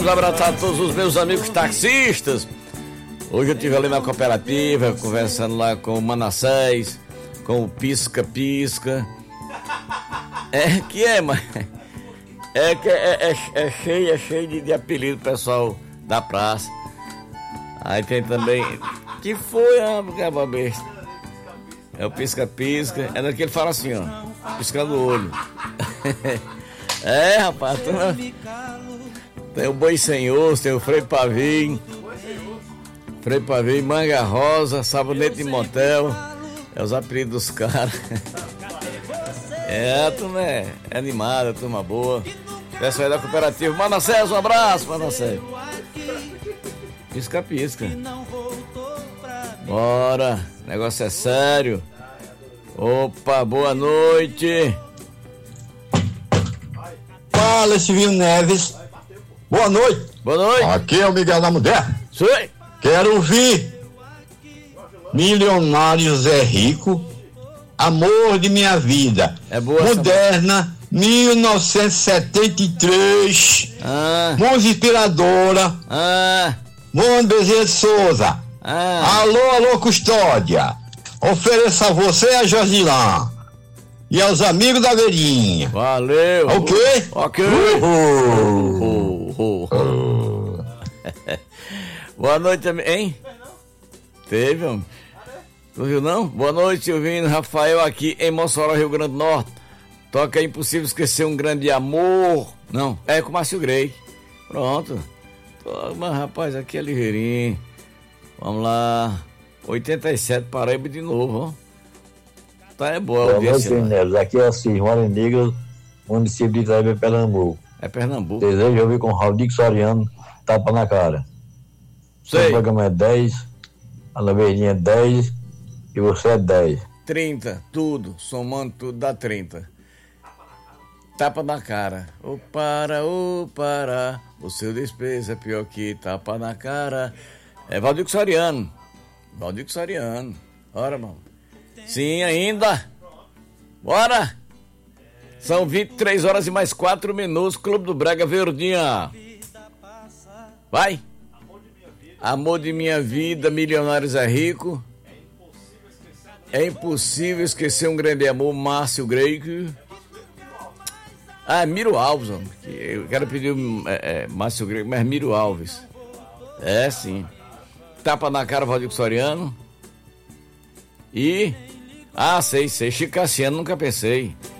Abraçar a todos os meus amigos taxistas. Hoje eu estive ali na cooperativa, conversando lá com o Manassés, com o Pisca Pisca. Mas é cheio de apelido pessoal da praça. Aí tem também. Que foi, rapaz, besta? É o Pisca Pisca. É daquele que fala assim, ó, piscando o olho. Rapaz, tem o Boi Sem Osso, tem o Frei Pavim, Manga Rosa, Sabonete de Motel. É os apelidos dos caras. A turma é animada, turma boa. Pessoal aí da cooperativa. Manassés, um abraço, Manassés. Pisca, pisca. Bora, o negócio é sério. Opa, boa noite. Fala, Silvio Neves. Boa noite. Boa noite. Aqui é o Miguel da Mulher. Sim. Quero ouvir Milionário Zé Rico, Amor de Minha Vida. É boa. Moderna, 1973. Música inspiradora. Bom Bezerra de Souza. Alô, custódia. Ofereço a você a Josilã e aos amigos da Veirinha. Valeu. Ok? Boa noite, hein? Teve, homem? Tu viu, não? Boa noite, Silvino. Rafael aqui em Mossoró, Rio Grande do Norte. Toca É Impossível Esquecer um Grande Amor. Não, é com o Márcio Grey. Pronto. Mas, rapaz, aqui é ligeirinho. Vamos lá. 87, Paraíba de novo, ó. Tá, é boa a audiência. Boa noite, aqui é assim, Mora Negra, município de Itaíba, Pernambuco. É Pernambuco. Desejo ouvir com o Rauldico Soriano, Tapa na Cara. Sei. O programa é 10, a Laveirinha é 10 e você é 10. 30, tudo, somando tudo dá 30. Tapa na cara. Ô para, o seu desprezo é pior que tapa na cara. É Valdir Soriano. Ora, mano. Sim, ainda. Bora. São 23 horas e mais 4 minutos. Clube do Brega, Verdinha. Vai. Amor de Minha Vida, Milionários é Rico. É Impossível Esquecer um Grande Amor, Márcio Grey. Miro Alves, homem. Eu quero pedir Márcio Grey, mas Miro Alves. É, sim. Tapa na Cara, Valdir Soriano. E... sei, Chico Cassiano, nunca pensei.